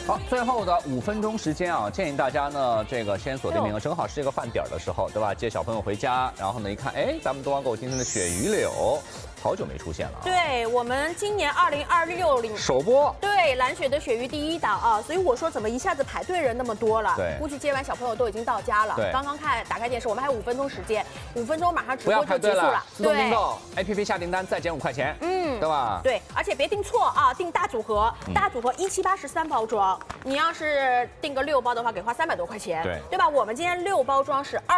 好，最后的5分钟时间啊，建议大家呢，这个先锁定名额，正好是一个饭点的时候，对吧？接小朋友回家，然后呢一看，哎，咱们东方购今天的鳕鱼柳，好久没出现了啊。 对，我们今年2026年首播。 对，蓝雪的鳕鱼第1档啊，所以我说怎么一下子排队人那么多了？ 对， 估计接完小朋友都已经到家了。 对， 刚刚打开电视，我们还有5分钟时间，5分钟马上直不要播就结束了。 自动订购 ，APP 下订单再减5块钱，对吧？ 对，而且别订错啊，订大组合，大组合1780是3包装，你要是订个6包的话，给花300多块钱，对吧？我们今天6包装是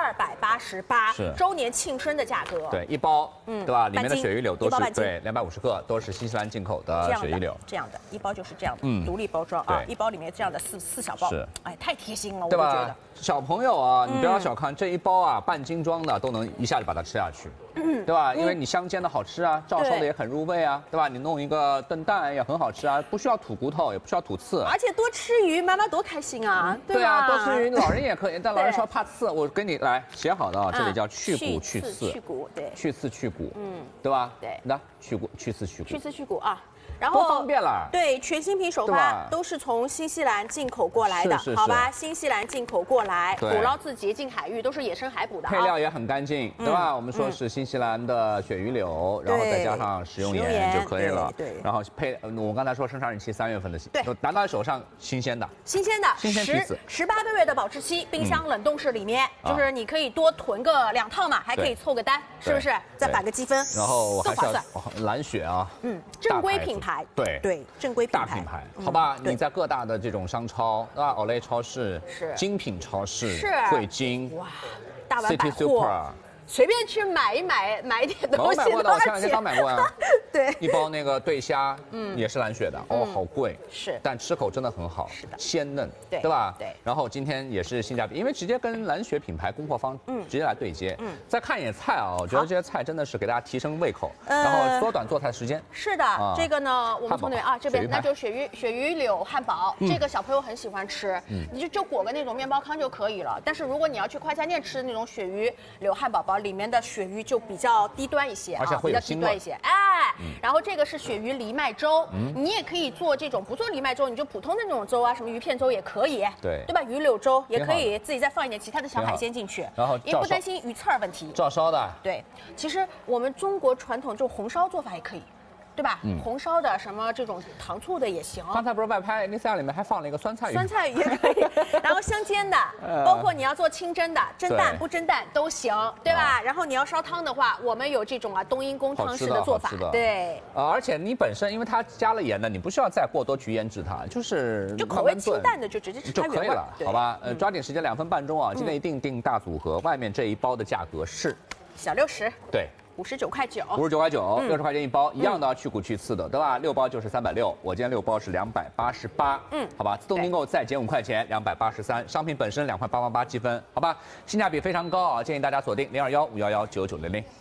288， 是周年庆生的价格。 对，1包，对吧？里面的鳕鱼柳都是对250克，都是新西兰进口的鳕鱼柳， 这样的1包就是这样的，独立包装啊，1包里面这样的4小包，是，哎，太贴心了，我觉得。 小朋友啊，你不要小看这1包啊，半斤装的都能一下就把它吃下去，对吧？因为你香煎的好吃啊，照烧的也很入味啊，对吧？你弄一个炖蛋也很好吃啊，不需要吐骨头，也不需要吐刺， 而且多吃鱼，妈妈多开心啊， 对啊，多吃鱼，老人也可以，但老人说怕刺，我给你来写好的啊，这里叫去骨去刺， 去骨，对， 去刺去骨，对吧？ 对， 那去骨去刺去骨， 去刺去骨啊。然后多方便了， 对，全新品首发都是从新西兰进口过来的，好吧？新西兰进口过来，捕捞自洁净海域，都是野生海捕的， 配料也很干净，对吧？我们说是新西兰的鳕鱼柳，然后再加上食用盐就可以了，对。然后我刚才说生产日期3月份的，对，拿到手上新鲜的，18个月的保质期，冰箱冷冻室里面，就是你可以多囤个2套嘛，还可以凑个单，是不是？再返个积分， 然后我还是要蓝雪啊， 正规品牌。对，正规大品牌，好吧？你在各大的这种商超啊，Olay 超市、精品超市、汇金、 哇，大碗百 City Super， 随便去买一点东西。 我买过的，我前2天刚买过啊。 对 ，1包那个对虾，也是蓝雪的，哦，好贵， 是， 但吃口真的很好， 是的， 鲜嫩， 对吧？ 对。 然后今天也是性价比，因为直接跟蓝雪品牌供货方直接来对接。再看一眼菜啊，我觉得这些菜真的是给大家提升胃口，然后缩短做菜时间。 是的，这个呢，我们从哪边啊？这边那就鳕鱼柳汉堡，这个小朋友很喜欢吃，你就裹个那种面包糠就可以了。但是如果你要去快餐店吃那种鳕鱼柳汉堡包，里面的鳕鱼就比较低端一些， 而且会有腥味一些，哎。然后这个是鳕鱼藜麦粥，你也可以做这种不做藜麦粥，你就普通的那种粥啊，什么鱼片粥也可以，对吧？鱼柳粥也可以，自己再放一点其他的小海鲜进去， 然后也不担心鱼刺儿问题。 照烧的， 对，其实我们中国传统这种红烧做法也可以。对吧？红烧的什么这种糖醋的也行。 刚才不是外拍那3样里面还放了一个酸菜鱼， 酸菜鱼也可以。然后香煎的，包括你要做清蒸的，蒸蛋不蒸蛋都行，对吧？然后你要烧汤的话，我们有这种冬阴功汤式的做法，对。 而且你本身因为它加了盐的，你不需要再过多去腌制它，就口味清淡的就直接吃它原味就可以了，好吧？抓紧时间2分半钟啊！今天一定订大组合，外面这1包的价格是小60， 对。 59.9块 ，59.9，60块钱1包，一样的去骨去刺的，对吧？6包就是360，我今天6包是288，好吧，自动订购再减5块钱，283，商品本身2块888积分，好吧，性价比非常高啊，建议大家锁定021-511-9900。